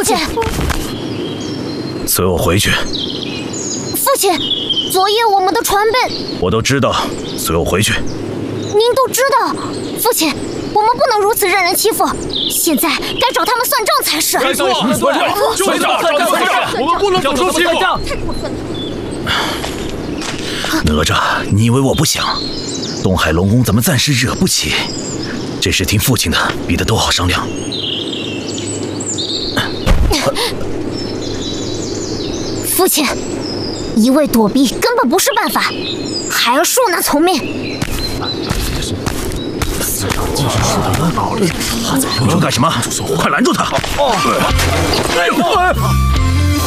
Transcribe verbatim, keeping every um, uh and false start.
父亲， 随我回去。 父亲，昨夜我们的船被…… 我都知道，随我回去。 您都知道，父亲，我们不能如此任人欺负，现在该找他们算账才是。 没错，没错，就是算账，算账，我们不能总说欺负。 哪吒，你以为我不想？东海龙宫咱们暂时惹不起，这事听父亲的，比的都好商量。 父亲，一味躲避根本不是办法，还要恕那从命。 你要干什么？快拦住他！